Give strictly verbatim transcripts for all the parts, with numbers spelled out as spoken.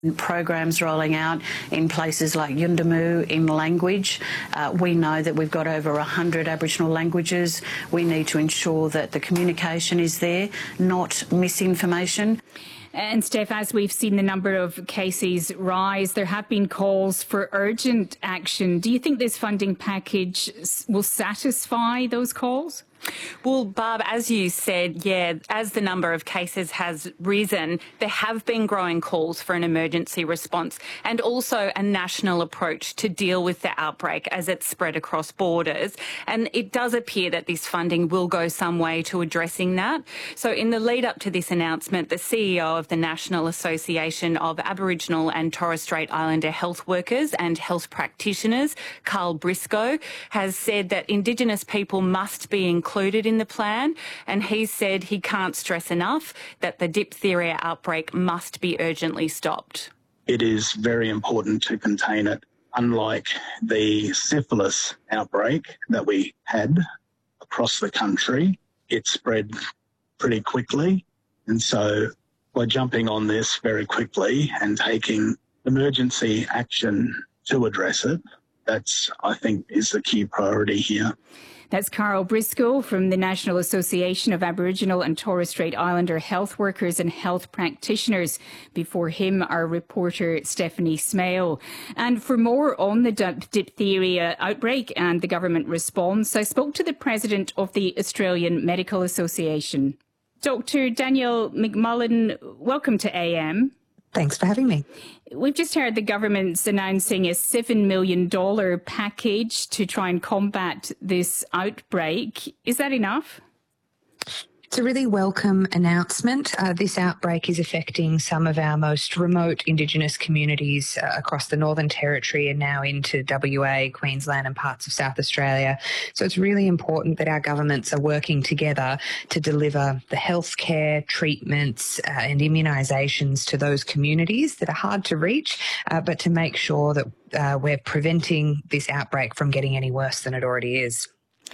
Programs rolling out in places like Yuendumu in language. Uh, we know that we've got over one hundred Aboriginal languages. We need to ensure that the communication is there, not misinformation. And Steph, as we've seen the number of cases rise, there have been calls for urgent action. Do you think this funding package will satisfy those calls? Well, Barb, as you said, yeah, as the number of cases has risen, there have been growing calls for an emergency response and also a national approach to deal with the outbreak as it's spread across borders. And it does appear that this funding will go some way to addressing that. So in the lead up to this announcement, the C E O of the National Association of Aboriginal and Torres Strait Islander Health Workers and Health Practitioners, Carl Briscoe, has said that Indigenous people must be included included in the plan, and he said he can't stress enough that the diphtheria outbreak must be urgently stopped. It is very important to contain it. Unlike the syphilis outbreak that we had across the country, it spread pretty quickly, and so by jumping on this very quickly and taking emergency action to address it, that's, I think, is the key priority here. That's Carl Briscoe from the National Association of Aboriginal and Torres Strait Islander Health Workers and Health Practitioners. Before him, our reporter Stephanie Smale. And for more on the diphtheria outbreak and the government response, I spoke to the president of the Australian Medical Association. Doctor Danielle McMullen, welcome to A M. Thanks for having me. We've just heard the government's announcing a seven million dollars package to try and combat this outbreak. Is that enough? It's a really welcome announcement. Uh, this outbreak is affecting some of our most remote Indigenous communities uh, across the Northern Territory and now into W A, Queensland and parts of South Australia. So it's really important that our governments are working together to deliver the healthcare, treatments uh, and immunisations to those communities that are hard to reach, uh, but to make sure that uh, we're preventing this outbreak from getting any worse than it already is.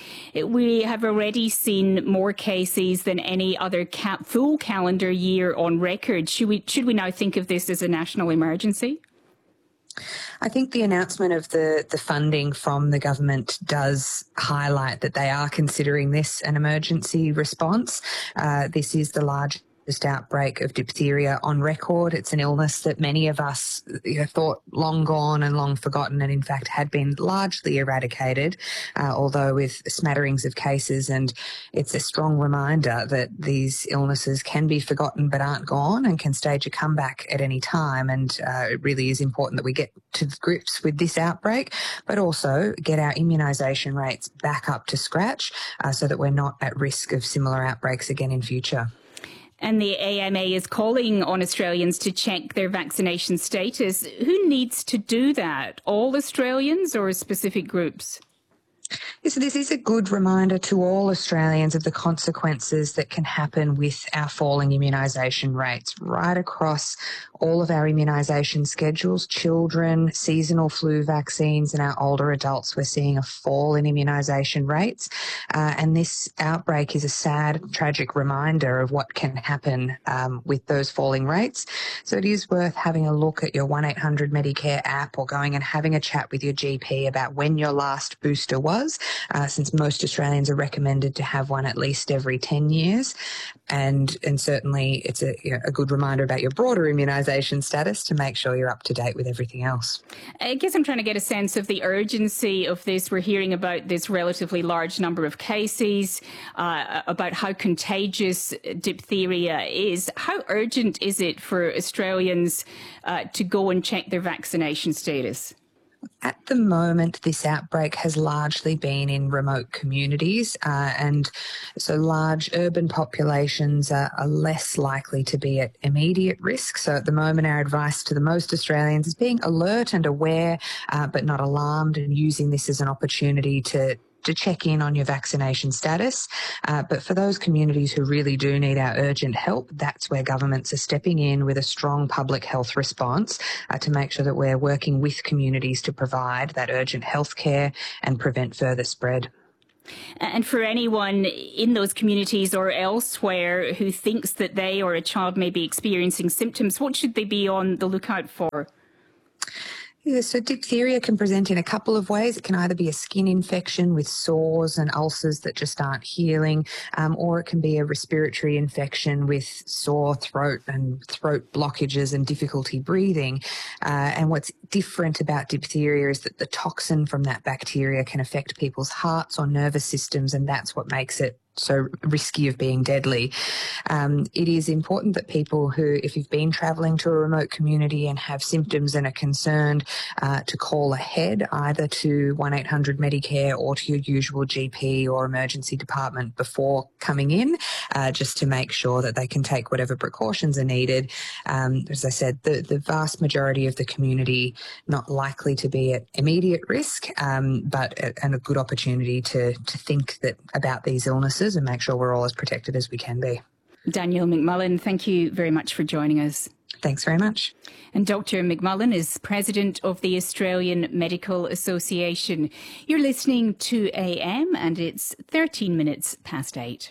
We have already seen more cases than any other cap full calendar year on record. Should we, should we now think of this as a national emergency? I think the announcement of the, the funding from the government does highlight that they are considering this an emergency response. Uh, this is the largest outbreak of diphtheria on record. It's an illness that many of us you know, thought long gone and long forgotten, and in fact had been largely eradicated, uh, although with smatterings of cases. And it's a strong reminder that these illnesses can be forgotten but aren't gone and can stage a comeback at any time. And uh, it really is important that we get to grips with this outbreak, but also get our immunisation rates back up to scratch uh, so that we're not at risk of similar outbreaks again in future. And the A M A is calling on Australians to check their vaccination status. Who needs to do that? All Australians or specific groups? Yes, so this is a good reminder to all Australians of the consequences that can happen with our falling immunisation rates right across all of our immunisation schedules. Children, seasonal flu vaccines and our older adults, we're seeing a fall in immunisation rates. Uh, and this outbreak is a sad, tragic reminder of what can happen um, with those falling rates. So it is worth having a look at your one eight hundred Medicare app or going and having a chat with your G P about when your last booster was. Uh, since most Australians are recommended to have one at least every ten years. And and certainly it's a, you know, a good reminder about your broader immunisation status to make sure you're up to date with everything else. I guess I'm trying to get a sense of the urgency of this. We're hearing about this relatively large number of cases, uh, about how contagious diphtheria is. How urgent is it for Australians uh, to go and check their vaccination status? At the moment, this outbreak has largely been in remote communities, uh, and so large urban populations are, are less likely to be at immediate risk. So at the moment, our advice to the most Australians is being alert and aware, uh, but not alarmed, and using this as an opportunity to to check in on your vaccination status. Uh, but for those communities who really do need our urgent help, that's where governments are stepping in with a strong public health response uh, to make sure that we're working with communities to provide that urgent health care and prevent further spread. And for anyone in those communities or elsewhere who thinks that they or a child may be experiencing symptoms, what should they be on the lookout for? Yeah, so diphtheria can present in a couple of ways. It can either be a skin infection with sores and ulcers that just aren't healing, um, or it can be a respiratory infection with sore throat and throat blockages and difficulty breathing. Uh, and what's different about diphtheria is that the toxin from that bacteria can affect people's hearts or nervous systems, and that's what makes it so risky of being deadly. Um, it is important that people who, if you've been travelling to a remote community and have symptoms and are concerned, uh, to call ahead either to one eight hundred Medicare or to your usual G P or emergency department before coming in, uh, just to make sure that they can take whatever precautions are needed. Um, as I said, the, the vast majority of the community not likely to be at immediate risk, um, but a, and a good opportunity to, to think that about these illnesses and make sure we're all as protected as we can be. Danielle McMullen, thank you very much for joining us. Thanks very much. And Doctor McMullen is President of the Australian Medical Association. You're listening to A M and it's thirteen minutes past eight.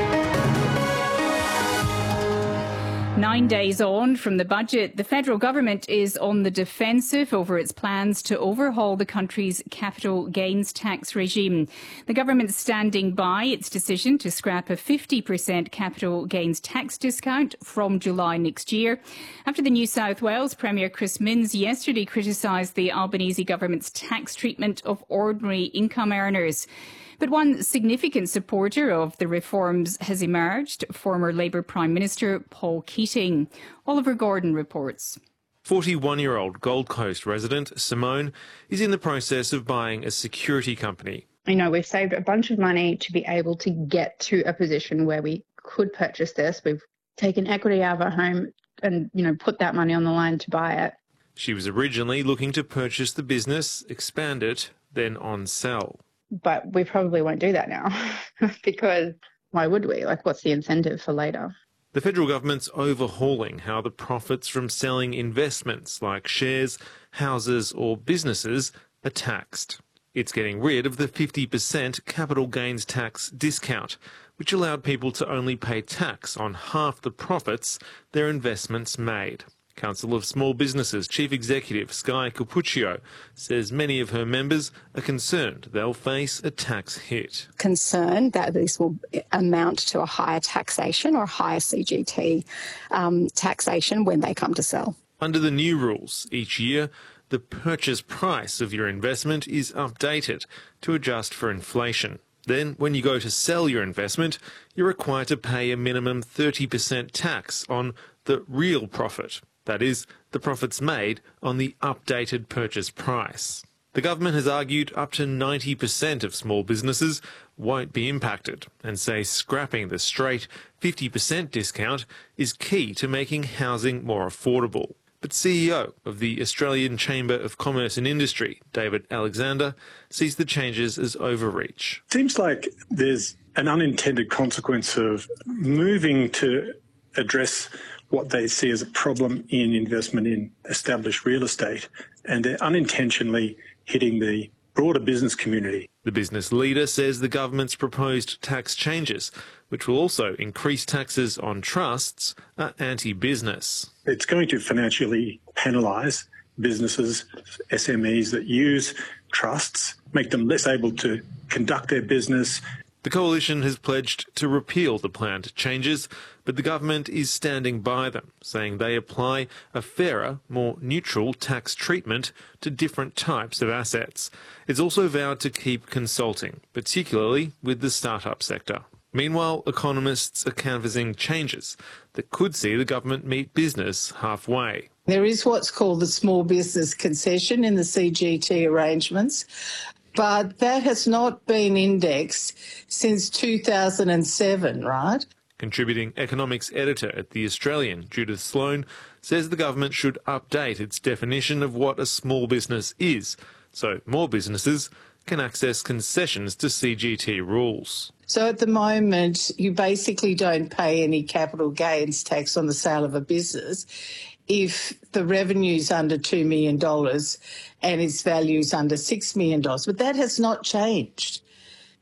Nine days on from the budget, the federal government is on the defensive over its plans to overhaul the country's capital gains tax regime. The government's standing by its decision to scrap a fifty percent capital gains tax discount from July next year, after the New South Wales Premier Chris Minns yesterday criticised the Albanese government's tax treatment of ordinary income earners. But one significant supporter of the reforms has emerged, former Labor Prime Minister Paul Keating. Oliver Gordon reports. forty-one-year-old Gold Coast resident Simone is in the process of buying a security company. You know, we've saved a bunch of money to be able to get to a position where we could purchase this. We've taken equity out of our home and, you know, put that money on the line to buy it. She was originally looking to purchase the business, expand it, then on-sell. But we probably won't do that now because why would we? Like, what's the incentive for later? The federal government's overhauling how the profits from selling investments like shares, houses or businesses are taxed. It's getting rid of the fifty percent capital gains tax discount, which allowed people to only pay tax on half the profits their investments made. Council of Small Businesses Chief Executive Sky Capuccio says many of her members are concerned they'll face a tax hit. Concerned that this will amount to a higher taxation or higher C G T um, taxation when they come to sell. Under the new rules, each year the purchase price of your investment is updated to adjust for inflation. Then, when you go to sell your investment, you're required to pay a minimum thirty percent tax on the real profit. That is, the profits made on the updated purchase price. The government has argued up to ninety percent of small businesses won't be impacted and say scrapping the straight fifty percent discount is key to making housing more affordable. But C E O of the Australian Chamber of Commerce and Industry, David Alexander, sees the changes as overreach. Seems like there's an unintended consequence of moving to address what they see as a problem in investment in established real estate, and they're unintentionally hitting the broader business community. The business leader says the government's proposed tax changes, which will also increase taxes on trusts, are anti-business. It's going to financially penalise businesses, S M Es that use trusts, make them less able to conduct their business. The coalition has pledged to repeal the planned changes, but the government is standing by them, saying they apply a fairer, more neutral tax treatment to different types of assets. It's also vowed to keep consulting, particularly with the startup sector. Meanwhile, economists are canvassing changes that could see the government meet business halfway. There is what's called the small business concession in the C G T arrangements, but that has not been indexed since two thousand seven, right? Contributing economics editor at The Australian, Judith Sloan, says the government should update its definition of what a small business is, so more businesses can access concessions to C G T rules. So at the moment, you basically don't pay any capital gains tax on the sale of a business if the revenue's under two million dollars and its value's under six million dollars. But that has not changed.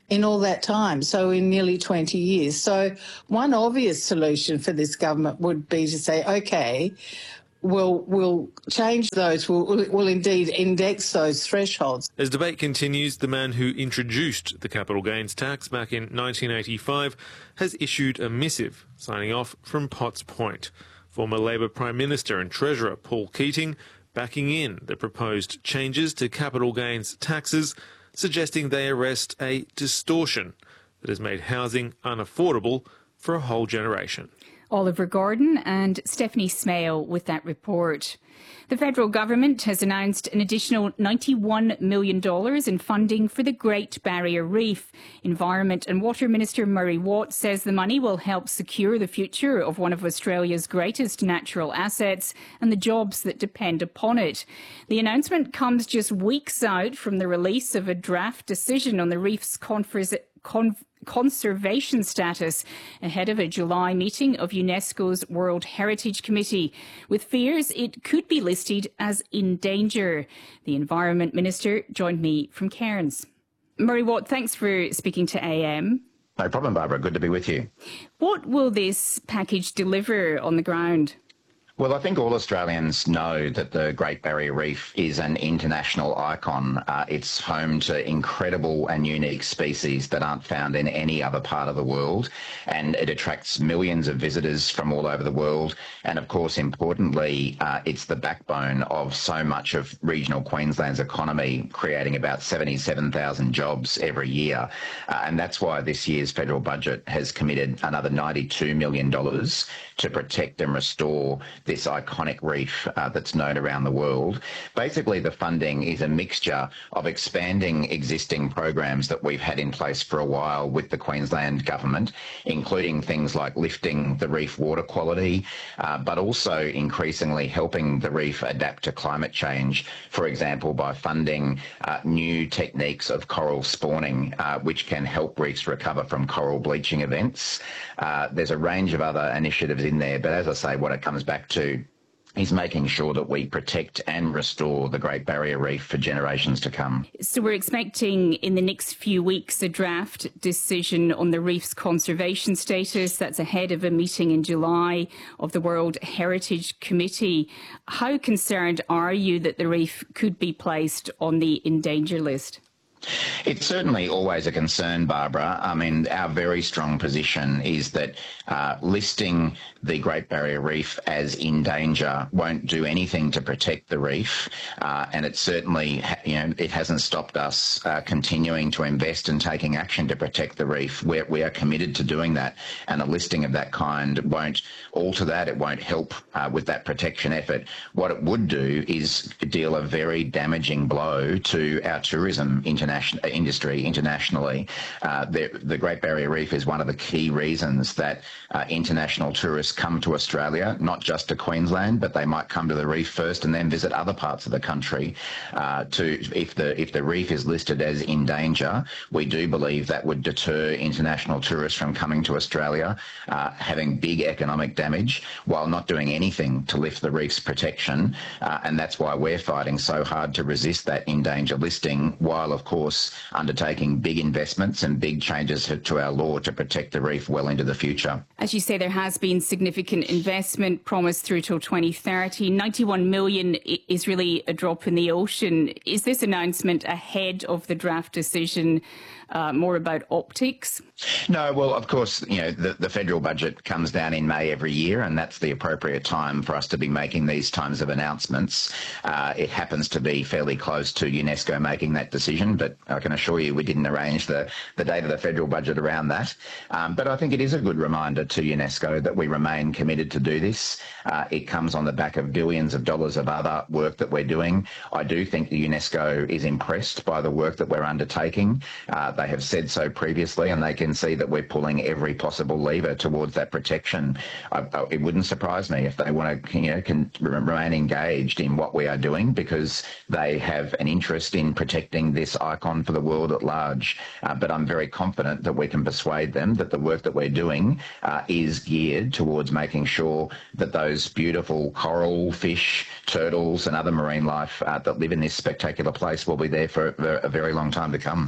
in all that time, so in nearly twenty years. So one obvious solution for this government would be to say, okay, we'll, we'll change those, we'll, we'll indeed index those thresholds. As debate continues, the man who introduced the capital gains tax back in nineteen eighty-five has issued a missive signing off from Potts Point. Former Labor Prime Minister and Treasurer Paul Keating backing in the proposed changes to capital gains taxes, suggesting they arrest a distortion that has made housing unaffordable for a whole generation. Oliver Gordon and Stephanie Smale with that report. The federal government has announced an additional ninety-one million dollars in funding for the Great Barrier Reef. Environment and Water Minister Murray Watt says the money will help secure the future of one of Australia's greatest natural assets and the jobs that depend upon it. The announcement comes just weeks out from the release of a draft decision on the reef's conference Con- conservation status ahead of a July meeting of UNESCO's World Heritage Committee, with fears it could be listed as in danger. The Environment Minister joined me from Cairns. Murray Watt, thanks for speaking to A M. No problem, Barbara. Good to be with you. What will this package deliver on the ground? Well, I think all Australians know that the Great Barrier Reef is an international icon. Uh, it's home to incredible and unique species that aren't found in any other part of the world, and it attracts millions of visitors from all over the world. And of course, importantly, uh, it's the backbone of so much of regional Queensland's economy, creating about seventy-seven thousand jobs every year. Uh, and that's why this year's federal budget has committed another ninety-two million dollars to protect and restore this iconic reef uh, that's known around the world. Basically, the funding is a mixture of expanding existing programs that we've had in place for a while with the Queensland government, including things like lifting the reef water quality, uh, but also increasingly helping the reef adapt to climate change, for example, by funding uh, new techniques of coral spawning, uh, which can help reefs recover from coral bleaching events. Uh, there's a range of other initiatives in there, but as I say, what it comes back to is making sure that we protect and restore the Great Barrier Reef for generations to come. So we're expecting in the next few weeks a draft decision on the reef's conservation status. That's ahead of a meeting in July of the World Heritage Committee. How concerned are you that the reef could be placed on the in danger list? It's certainly always a concern, Barbara. I mean, our very strong position is that uh, listing the Great Barrier Reef as in danger won't do anything to protect the reef, uh, and it certainly, you know, it hasn't stopped us uh, continuing to invest and taking action to protect the reef. We're, we are committed to doing that, and a listing of that kind won't alter that. It won't help uh, with that protection effort. What it would do is deal a very damaging blow to our tourism international industry internationally. Uh, the, the Great Barrier Reef is one of the key reasons that uh, international tourists come to Australia, not just to Queensland, but they might come to the reef first and then visit other parts of the country. Uh, to if the if the reef is listed as in danger, we do believe that would deter international tourists from coming to Australia, uh, having big economic damage while not doing anything to lift the reef's protection. Uh, and that's why we're fighting so hard to resist that in danger listing, while of course undertaking big investments and big changes to our law to protect the reef well into the future. As you say, there has been significant investment promised through till twenty thirty. ninety-one million is really a drop in the ocean. Is this announcement ahead of the draft decision uh, more about optics? No, well, of course, you know, the, the federal budget comes down in May every year, and that's the appropriate time for us to be making these kinds of announcements. Uh, it happens to be fairly close to UNESCO making that decision, but I can assure you we didn't arrange the, the date of the federal budget around that. Um, but I think it is a good reminder to UNESCO that we remain committed to do this. Uh, it comes on the back of billions of dollars of other work that we're doing. I do think the UNESCO is impressed by the work that we're undertaking. Uh, they have said so previously, and they can see that we're pulling every possible lever towards that protection. I, I, it wouldn't surprise me if they want to, you know, can remain engaged in what we are doing, because they have an interest in protecting this icon for the world at large. Uh, but I'm very confident that we can persuade them that the work that we're doing uh, is geared towards making sure that those beautiful coral, fish, turtles and other marine life uh, that live in this spectacular place will be there for a very long time to come.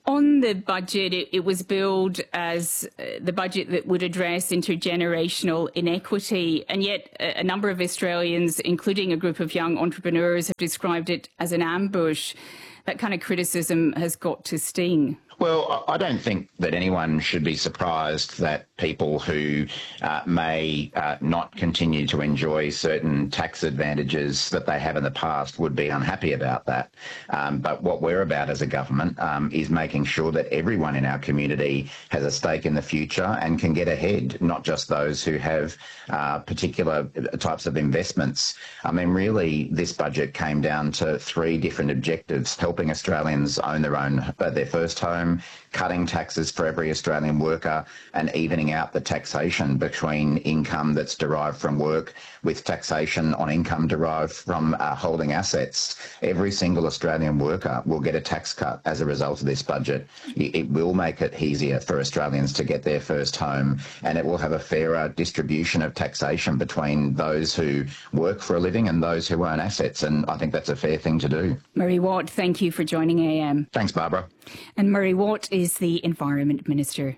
On the budget, it, it was billed as uh, the budget that would address intergenerational inequity, and yet a, a number of Australians, including a group of young entrepreneurs, have described it as an ambush. That kind of criticism has got to sting. Well, I don't think that anyone should be surprised that people who uh, may uh, not continue to enjoy certain tax advantages that they have in the past would be unhappy about that. Um, but what we're about as a government um, is making sure that everyone in our community has a stake in the future and can get ahead, not just those who have uh, particular types of investments. I mean, really, this budget came down to three different objectives: helping Australians own their own, uh, their first home, cutting taxes for every Australian worker, and evening out the taxation between income that's derived from work with taxation on income derived from uh, holding assets. Every single Australian worker will get a tax cut as a result of this budget. It will make it easier for Australians to get their first home, and it will have a fairer distribution of taxation between those who work for a living and those who own assets, and I think that's a fair thing to do. Murray Watt, thank you for joining A M. Thanks, Barbara. And Murray Watt is the Environment Minister.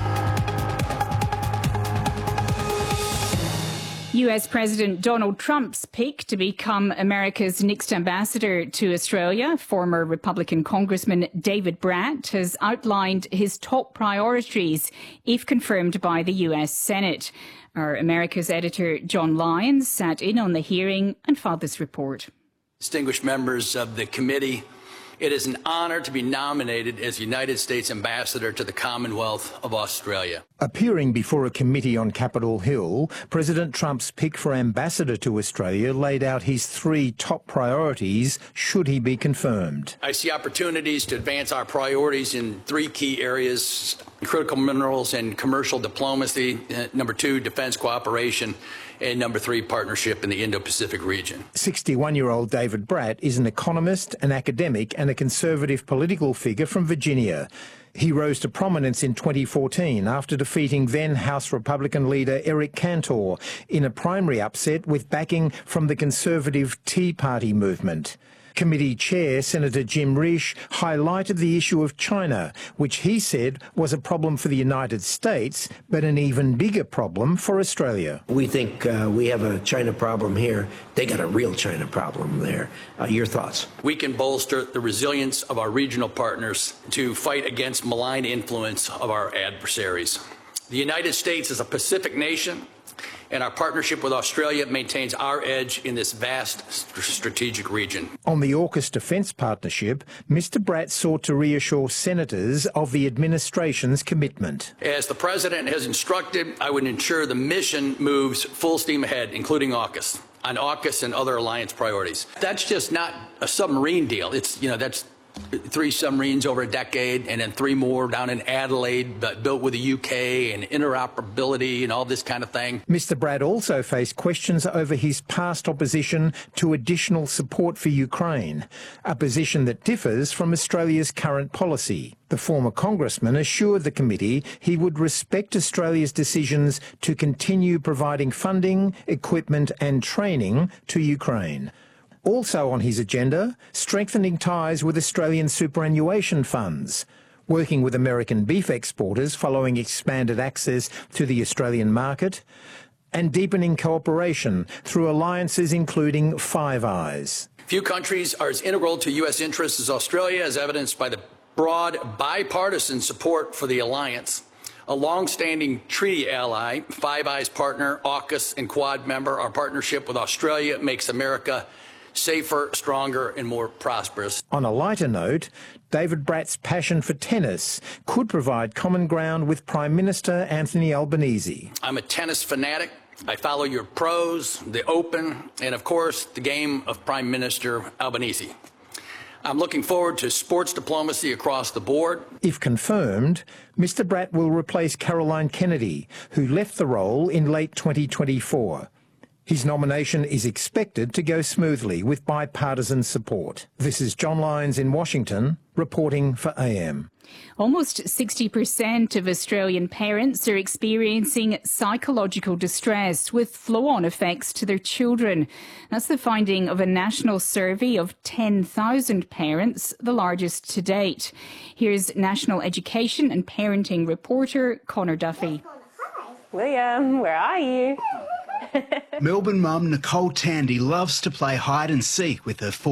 U S President Donald Trump's pick to become America's next ambassador to Australia, former Republican Congressman David Brat, has outlined his top priorities if confirmed by the U S Senate. Our America's editor John Lyons sat in on the hearing and filed this report. Distinguished members of the committee, it is an honor to be nominated as United States Ambassador to the Commonwealth of Australia. Appearing before a committee on Capitol Hill, President Trump's pick for ambassador to Australia laid out his three top priorities should he be confirmed. I see opportunities to advance our priorities in three key areas: critical minerals and commercial diplomacy, uh, number two, defense cooperation, and number three, partnership in the Indo-Pacific region. sixty-one-year-old David Brat is an economist, an academic and a conservative political figure from Virginia. He rose to prominence in twenty fourteen after defeating then House Republican leader Eric Cantor in a primary upset with backing from the conservative Tea Party movement. Committee Chair Senator Jim Risch highlighted the issue of China, which he said was a problem for the United States, but an even bigger problem for Australia. We think uh, we have a China problem here. They got a real China problem there. Uh, your thoughts? We can bolster the resilience of our regional partners to fight against malign influence of our adversaries. The United States is a Pacific nation, and our partnership with Australia maintains our edge in this vast strategic region. On the AUKUS defence partnership, Mister Brat sought to reassure senators of the administration's commitment. As the President has instructed, I would ensure the mission moves full steam ahead, including AUKUS, on AUKUS and other alliance priorities. That's just not a submarine deal. It's, you know, that's three submarines over a decade, and then three more down in Adelaide, but built with the U K, and interoperability and all this kind of thing. Mister Brat also faced questions over his past opposition to additional support for Ukraine, a position that differs from Australia's current policy. The former congressman assured the committee he would respect Australia's decisions to continue providing funding, equipment and training to Ukraine. Also on his agenda, strengthening ties with Australian superannuation funds, working with American beef exporters following expanded access to the Australian market, and deepening cooperation through alliances including Five Eyes. Few countries are as integral to U S interests as Australia, as evidenced by the broad bipartisan support for the alliance. A long-standing treaty ally, Five Eyes partner, AUKUS and Quad member, our partnership with Australia makes America safer, stronger and more prosperous. On a lighter note, David Brat's passion for tennis could provide common ground with Prime Minister Anthony Albanese. I'm a tennis fanatic. I follow your pros, the Open, and of course the game of Prime Minister Albanese. I'm looking forward to sports diplomacy across the board. If confirmed, Mister Brat will replace Caroline Kennedy, who left the role in late twenty twenty-four. His nomination is expected to go smoothly with bipartisan support. This is John Lyons in Washington, reporting for A M. Almost sixty percent of Australian parents are experiencing psychological distress with flow-on effects to their children. That's the finding of a national survey of ten thousand parents, the largest to date. Here's National Education and Parenting reporter Connor Duffy. William, where are you? Melbourne mum Nicole Tandy loves to play hide and seek with her four